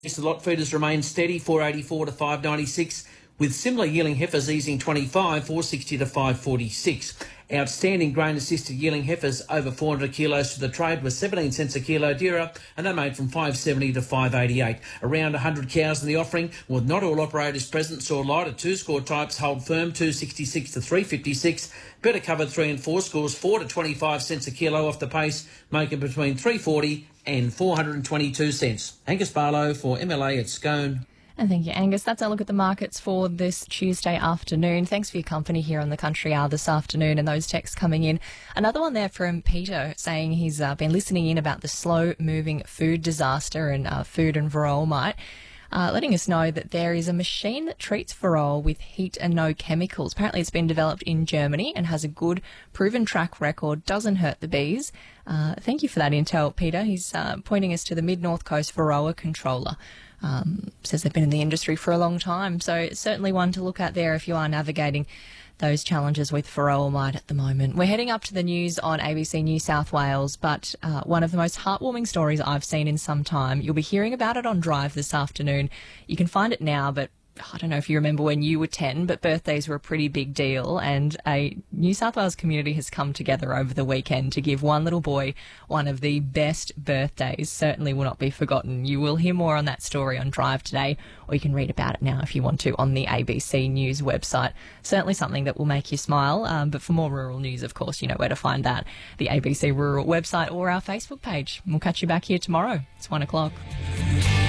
The lot feeders remain steady, 484 to 596, with similar yearling heifers easing 25, 460 to 546. Outstanding grain-assisted yearling heifers over 400 kilos to the trade were 17 cents a kilo dearer, and they made from 570 to 588. Around 100 cows in the offering, with not all operators present, saw lighter two-score types hold firm, 266 to 356. Better covered 3 and 4 scores, 4 to 25 cents a kilo off the pace, making between 340 and 422 cents. Angus Barlow for MLA at Scone. And thank you, Angus. That's our look at the markets for this Tuesday afternoon. Thanks for your company here on the Country Hour this afternoon and those texts coming in. Another one there from Peter saying he's been listening in about the slow-moving food disaster and food and varroa mite. Letting us know that there is a machine that treats varroa with heat and no chemicals. Apparently it's been developed in Germany and has a good proven track record, doesn't hurt the bees. Thank you for that intel, Peter. He's pointing us to the Mid-North Coast Varroa Controller. Says they've been in the industry for a long time, so it's certainly one to look at there if you are navigating those challenges with varroa mite at the moment. We're heading up to the news on ABC New South Wales, but one of the most heartwarming stories I've seen in some time. You'll be hearing about it on Drive this afternoon. You can find it now, but I don't know if you remember when you were 10, but birthdays were a pretty big deal, and a New South Wales community has come together over the weekend to give one little boy one of the best birthdays. Certainly will not be forgotten. You will hear more on that story on Drive today, or you can read about it now if you want to on the ABC News website. Certainly something that will make you smile, but for more rural news, of course, you know where to find that, the ABC Rural website or our Facebook page. We'll catch you back here tomorrow. It's 1 o'clock.